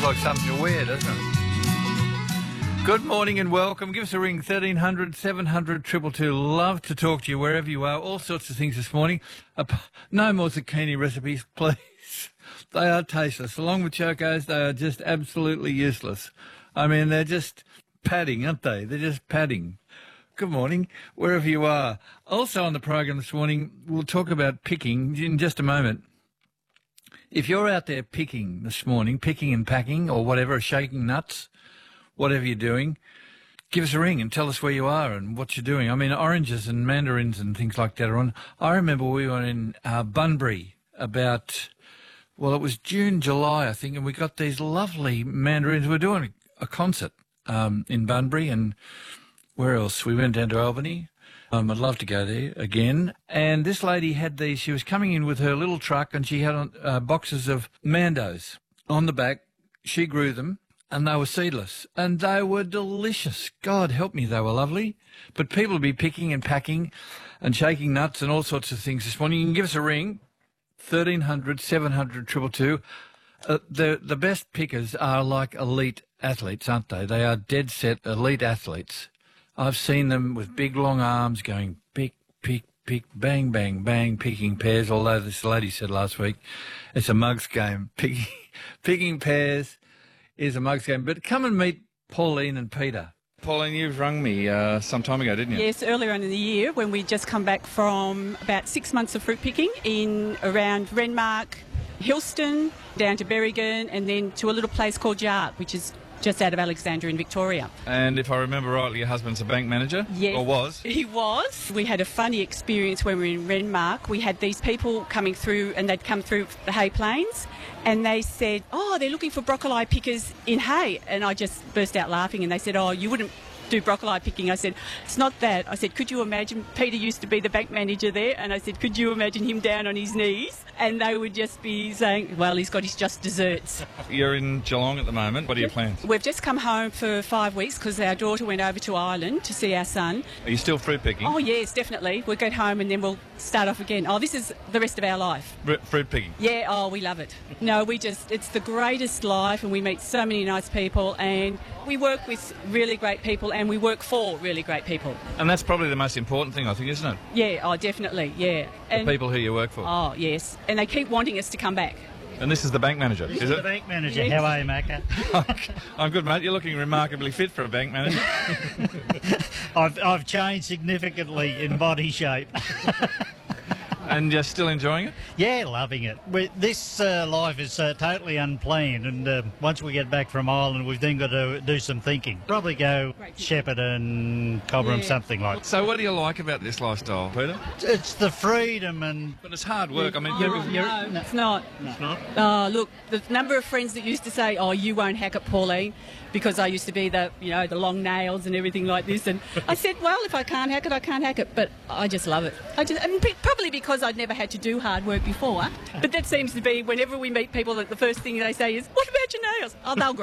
like something to wear, doesn't it? Good morning and welcome. Give us a ring, 1300 700 222. Love to talk to you wherever you are. All sorts of things this morning. No more zucchini recipes, please. They are tasteless. Along with chocos, they are just absolutely useless. I mean, they're just padding, aren't they? They're just padding. Good morning, wherever you are. Also on the program this morning, we'll talk about picking in just a moment. If you're out there picking this morning, picking and packing or whatever, shaking nuts, whatever you're doing, give us a ring and tell us where you are and what you're doing. I mean, oranges and mandarins and things like that are on. I remember we were in Bunbury about, well, it was June, July, I think, and we got these lovely mandarins. We were doing a concert in Bunbury, and where else? We went down to Albany. I'd love to go there again. And this lady had these. She was coming in with her little truck, and she had boxes of mandos on the back. She grew them, and they were seedless, and they were delicious. God help me, they were lovely. But people will be picking and packing and shaking nuts and all sorts of things this morning. You can give us a ring, 1300 700 222. The best pickers are like elite athletes, aren't they? They are dead set elite athletes. I've seen them with big long arms going pick, pick, pick, bang, bang, bang, picking pears, although this lady said last week it's a mug's game. Picking pears is a mug's game. But come and meet Pauline and Peter. Pauline, you've rung me some time ago, didn't you? Yes, earlier on in the year when we just come back from about 6 months of fruit picking in around Renmark, Hillston, down to Berrigan, and then to a little place called Yard, which is just out of Alexandria in Victoria. And if I remember rightly, your husband's a bank manager? Yes. Or was? He was. We had a funny experience when we were in Renmark. We had these people coming through, and they'd come through the hay plains, and they said, oh, they're looking for broccoli pickers in hay. And I just burst out laughing, and they said, oh, you wouldn't do broccoli picking. I said, it's not that. I said, could you imagine, Peter used to be the bank manager there, and I said, could you imagine him down on his knees? And they would just be saying, well, he's got his just desserts. You're in Geelong at the moment. What are your plans? We've just come home for 5 weeks because our daughter went over to Ireland to see our son. Are you still fruit picking? Oh, yes, definitely. We'll get home and then we'll start off again. Oh, this is the rest of our life. Fruit picking? Yeah, oh, we love it. No, it's the greatest life, and we meet so many nice people, and we work with really great people, and we work for really great people. And that's probably the most important thing, I think, isn't it? Yeah, oh, definitely, yeah. And the people who you work for. Oh, yes. And they keep wanting us to come back. And this is the bank manager, is it? The bank manager. Yes. How are you, Macca? I'm good, mate. You're looking remarkably fit for a bank manager. I've changed significantly in body shape. And you're still enjoying it? Yeah, loving it. This life is totally unplanned, and once we get back from Ireland, we've then got to do some thinking. Probably go Shepparton, Cobram, something like that. So what do you like about this lifestyle, Peter? It's the freedom and... But it's hard work. I mean, No, it's not. It's not? Oh, look, the number of friends that used to say, oh, you won't hack it, Pauline, because I used to be the long nails and everything like this. And I said, well, if I can't hack it, I can't hack it. But I just love it. Probably because I'd never had to do hard work before. But that seems to be whenever we meet people, that the first thing they say is, what about your nails? Oh, they'll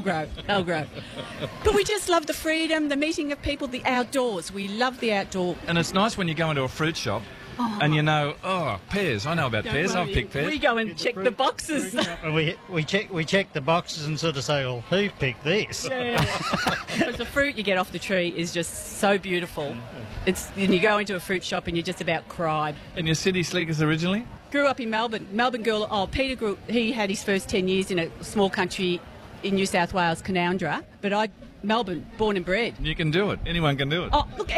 grow. But we just love the freedom, the meeting of people, the outdoors. We love the outdoor. And it's nice when you go into a fruit shop and you know, pears. I know about pears. I've picked pears. We go and check the boxes. And we check the boxes and sort of say, well, who picked this? Yeah. Because the fruit you get off the tree is just so beautiful. And you go into a fruit shop and you just about cry. And you're city slickers originally? Grew up in Melbourne. Melbourne girl. Oh, Peter he had his first 10 years in a small country in New South Wales, Canowindra. But Melbourne, born and bred. You can do it. Anyone can do it. Oh, look,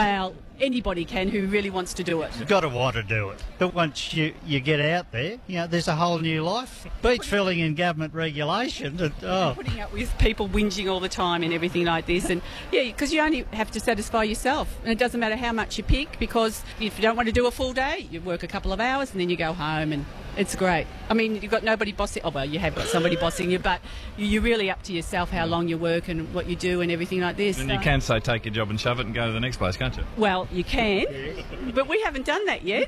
anybody can who really wants to do it. You've got to want to do it. But once you get out there, there's a whole new life. Beach filling and government regulation. Putting up with people whinging all the time and everything like this. And yeah, because you only have to satisfy yourself. And it doesn't matter how much you pick, because if you don't want to do a full day, you work a couple of hours and then you go home, and it's great. I mean, you've got nobody bossing. Oh, well, you have got somebody bossing you, but you're really up to yourself how long you work and what you do and everything like this. And you can say take your job and shove it and go to the next place, can't you? Well, you can, but we haven't done that yet.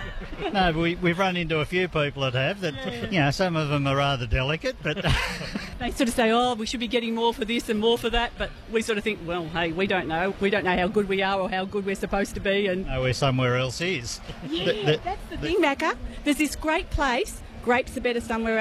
No, we've run into a few people that have that. Some of them are rather delicate, but they sort of say, oh, we should be getting more for this and more for that, but we sort of think, well, hey, we don't know how good we are or how good we're supposed to be, and where somewhere else is. Yeah, that's the thing, Macca. There's this great place. Grapes are better somewhere